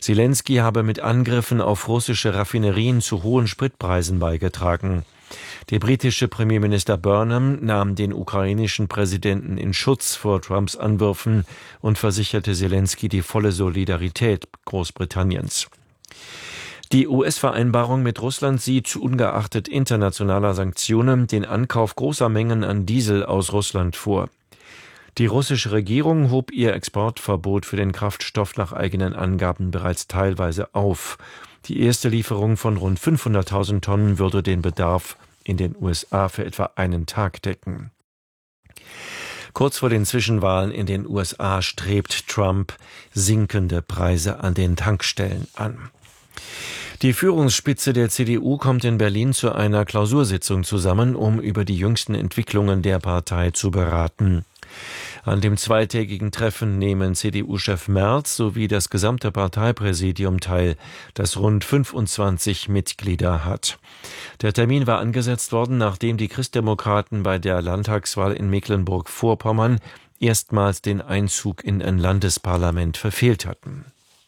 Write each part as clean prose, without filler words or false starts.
Selenskyj habe mit Angriffen auf russische Raffinerien zu hohen Spritpreisen beigetragen. Der britische Premierminister Burnham nahm den ukrainischen Präsidenten in Schutz vor Trumps Anwürfen und versicherte Selenskyj die volle Solidarität Großbritanniens. Die US-Vereinbarung mit Russland sieht ungeachtet internationaler Sanktionen den Ankauf großer Mengen an Diesel aus Russland vor. Die russische Regierung hob ihr Exportverbot für den Kraftstoff nach eigenen Angaben bereits teilweise auf. Die erste Lieferung von rund 500.000 Tonnen würde den Bedarf in den USA für etwa einen Tag decken. Kurz vor den Zwischenwahlen in den USA strebt Trump sinkende Preise an den Tankstellen an. Die Führungsspitze der CDU kommt in Berlin zu einer Klausursitzung zusammen, um über die jüngsten Entwicklungen der Partei zu beraten. An dem zweitägigen Treffen nehmen CDU-Chef Merz sowie das gesamte Parteipräsidium teil, das rund 25 Mitglieder hat. Der Termin war angesetzt worden, nachdem die Christdemokraten bei der Landtagswahl in Mecklenburg-Vorpommern erstmals den Einzug in ein Landesparlament verfehlt hatten.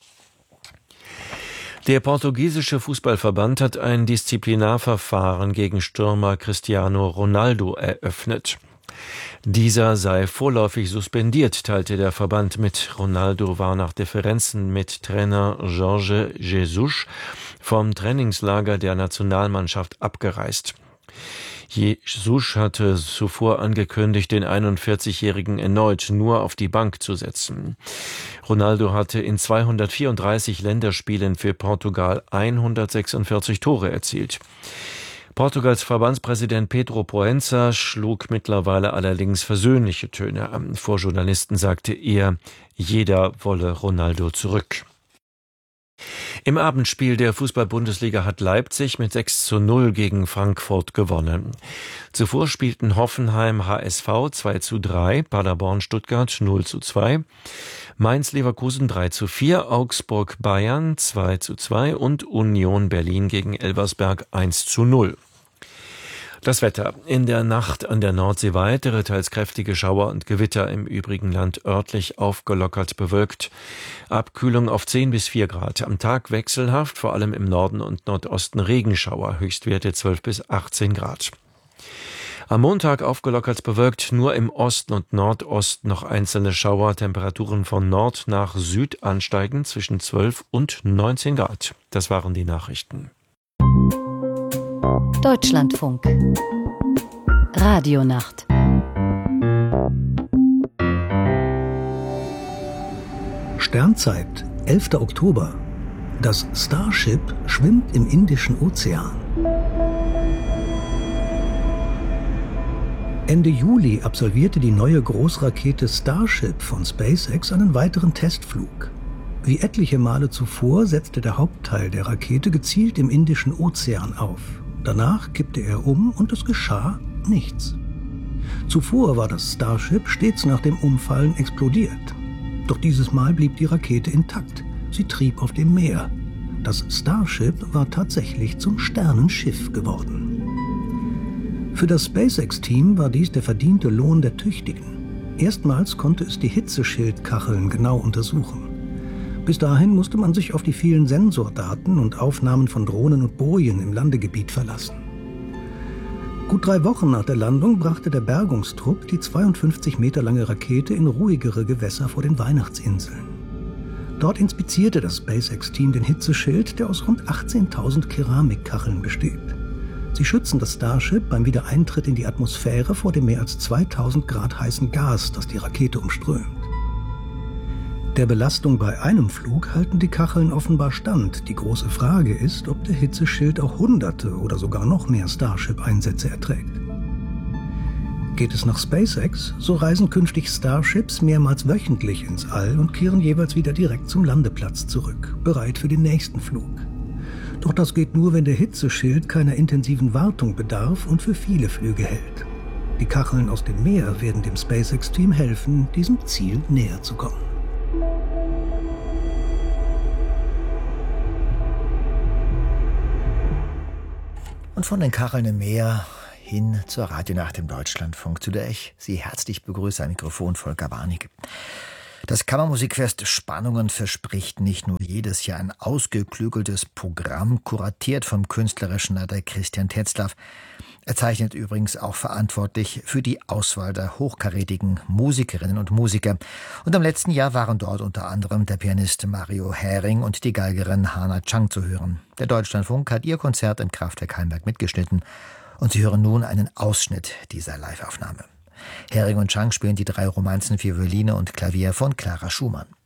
Der portugiesische Fußballverband hat ein Disziplinarverfahren gegen Stürmer Cristiano Ronaldo eröffnet. Dieser sei vorläufig suspendiert, teilte der Verband mit. Ronaldo war nach Differenzen mit Trainer Jorge Jesus vom Trainingslager der Nationalmannschaft abgereist. Jesus hatte zuvor angekündigt, den 41-Jährigen erneut nur auf die Bank zu setzen. Ronaldo hatte in 234 Länderspielen für Portugal 146 Tore erzielt. Portugals Verbandspräsident Pedro Proença schlug mittlerweile allerdings versöhnliche Töne an. Vor Journalisten sagte er, jeder wolle Ronaldo zurück. Im Abendspiel der Fußball-Bundesliga hat Leipzig mit 6:0 gegen Frankfurt gewonnen. Zuvor spielten Hoffenheim HSV 2:3, Paderborn Stuttgart 0:2, Mainz Leverkusen 3:4, Augsburg Bayern 2:2 und Union Berlin gegen Elversberg 1:0. Das Wetter. In der Nacht an der Nordsee weitere, teils kräftige Schauer und Gewitter, im übrigen Land örtlich aufgelockert bewölkt. Abkühlung auf 10 bis 4 Grad. Am Tag wechselhaft, vor allem im Norden und Nordosten Regenschauer, Höchstwerte 12 bis 18 Grad. Am Montag aufgelockert bewölkt, nur im Osten und Nordosten noch einzelne Schauer, Temperaturen von Nord nach Süd ansteigend zwischen 12 und 19 Grad. Das waren die Nachrichten. Deutschlandfunk. Radionacht. Sternzeit, 11. Oktober. Das Starship schwimmt im Indischen Ozean. Ende Juli absolvierte die neue Großrakete Starship von SpaceX einen weiteren Testflug. Wie etliche Male zuvor setzte der Hauptteil der Rakete gezielt im Indischen Ozean auf. Danach kippte er um und es geschah nichts. Zuvor war das Starship stets nach dem Umfallen explodiert. Doch dieses Mal blieb die Rakete intakt. Sie trieb auf dem Meer. Das Starship war tatsächlich zum Sternenschiff geworden. Für das SpaceX-Team war dies der verdiente Lohn der Tüchtigen. Erstmals konnte es die Hitzeschildkacheln genau untersuchen. Bis dahin musste man sich auf die vielen Sensordaten und Aufnahmen von Drohnen und Bojen im Landegebiet verlassen. Gut 3 Wochen nach der Landung brachte der Bergungstrupp die 52 Meter lange Rakete in ruhigere Gewässer vor den Weihnachtsinseln. Dort inspizierte das SpaceX-Team den Hitzeschild, der aus rund 18.000 Keramikkacheln besteht. Sie schützen das Starship beim Wiedereintritt in die Atmosphäre vor dem mehr als 2000 Grad heißen Gas, das die Rakete umströmt. Der Belastung bei einem Flug halten die Kacheln offenbar stand. Die große Frage ist, ob der Hitzeschild auch Hunderte oder sogar noch mehr Starship-Einsätze erträgt. Geht es nach SpaceX, so reisen künftig Starships mehrmals wöchentlich ins All und kehren jeweils wieder direkt zum Landeplatz zurück, bereit für den nächsten Flug. Doch das geht nur, wenn der Hitzeschild keiner intensiven Wartung bedarf und für viele Flüge hält. Die Kacheln aus dem Meer werden dem SpaceX-Team helfen, diesem Ziel näher zu kommen. Und von den Kacheln im Meer hin zur Radionacht im Deutschlandfunk, zu der ich Sie herzlich begrüße, am Mikrofon Volker Warnig. Das Kammermusikfest Spannungen verspricht nicht nur jedes Jahr ein ausgeklügeltes Programm, kuratiert vom künstlerischen Leiter Christian Tetzlaff. Er zeichnet übrigens auch verantwortlich für die Auswahl der hochkarätigen Musikerinnen und Musiker. Und im letzten Jahr waren dort unter anderem der Pianist Mario Hering und die Geigerin Hana Chang zu hören. Der Deutschlandfunk hat ihr Konzert im Kraftwerk Heimberg mitgeschnitten. Und Sie hören nun einen Ausschnitt dieser Live-Aufnahme. Hering und Chang spielen die 3 Romanzen für Violine und Klavier von Clara Schumann.